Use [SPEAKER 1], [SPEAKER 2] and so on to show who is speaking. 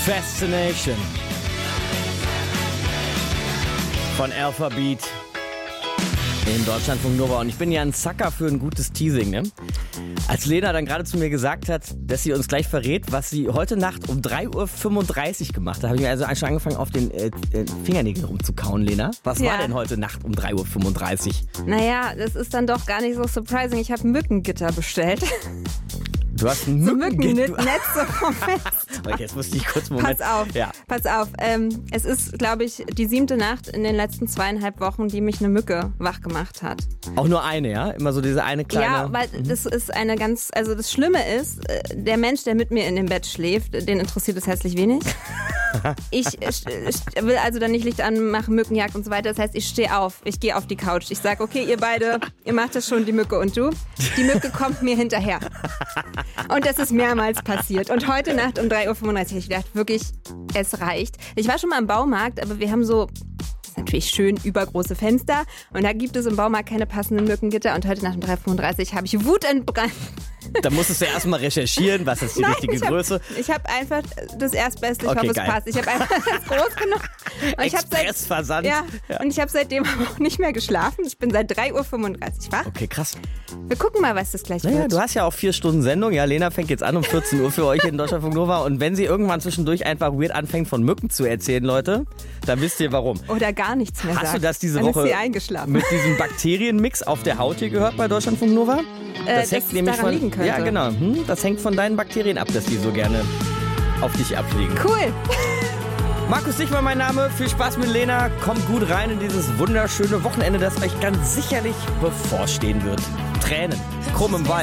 [SPEAKER 1] Fascination von Alphabet in Deutschlandfunk Nova. Und ich bin ja ein Sucker für ein gutes Teasing, ne? Als Lena dann gerade zu mir gesagt hat, dass sie uns gleich verrät, was sie heute Nacht um 3.35 Uhr gemacht hat, habe ich mir also schon angefangen, auf den Fingernägeln rumzukauen, Lena. Was war denn heute Nacht um 3.35 Uhr?
[SPEAKER 2] Naja, das ist dann doch gar nicht so surprising. Ich habe Mückengitter bestellt.
[SPEAKER 1] Du hast ein Mückengitter?
[SPEAKER 2] Netz so vom Fenster.
[SPEAKER 1] Okay, jetzt musste ich kurz einen Moment.
[SPEAKER 2] Pass auf. Es ist, glaube ich, die 7. Nacht in den letzten 2,5 Wochen, die mich eine Mücke wach gemacht hat.
[SPEAKER 1] Auch nur eine, ja? Immer so diese eine kleine...
[SPEAKER 2] Ja, weil das ist eine ganz... Also das Schlimme ist, der Mensch, der mit mir in dem Bett schläft, den interessiert es herzlich wenig. Ich will also dann nicht Licht anmachen, Mückenjagd und so weiter. Das heißt, ich stehe auf, ich gehe auf die Couch. Ich sage, okay, ihr beide, ihr macht das schon, die Mücke und du. Die Mücke kommt mir hinterher. Und das ist mehrmals passiert. Und heute Nacht um 3.35 Uhr habe ich gedacht, wirklich, es reicht. Ich war schon mal im Baumarkt, aber wir haben so... natürlich schön übergroße Fenster und da gibt es im Baumarkt keine passenden Mückengitter und heute Nacht um 3.35 Uhr habe ich wutentbrannt.
[SPEAKER 1] Da musstest du erstmal recherchieren, was ist die richtige Größe.
[SPEAKER 2] Ich habe einfach das Erstbeste, ich hoffe, es passt. Ich habe einfach das groß genommen.
[SPEAKER 1] Expressversand.
[SPEAKER 2] Ja, und ich habe seitdem auch nicht mehr geschlafen. Ich bin seit 3.35 Uhr wach.
[SPEAKER 1] Okay, krass.
[SPEAKER 2] Wir gucken mal, was das gleich wird.
[SPEAKER 1] Naja, du hast ja auch 4 Stunden Sendung. Ja, Lena fängt jetzt an um 14 Uhr für euch in Deutschlandfunk Nova. Und wenn sie irgendwann zwischendurch einfach weird anfängt, von Mücken zu erzählen, Leute, dann wisst ihr warum.
[SPEAKER 2] Oder gar nichts mehr sagt.
[SPEAKER 1] Hast du das diese
[SPEAKER 2] Dann
[SPEAKER 1] Woche
[SPEAKER 2] ist sie eingeschlafen.
[SPEAKER 1] mit diesem Bakterienmix auf der Haut hier gehört bei Deutschlandfunk Nova?
[SPEAKER 2] Das hängt nämlich daran liegen könnte.
[SPEAKER 1] Ja, genau. Das hängt von deinen Bakterien ab, dass die so gerne auf dich abfliegen.
[SPEAKER 2] Cool.
[SPEAKER 1] Markus Dichmann mein Name. Viel Spaß mit Lena. Kommt gut rein in dieses wunderschöne Wochenende, das euch ganz sicherlich bevorstehen wird. Tränen, krumm im Wald.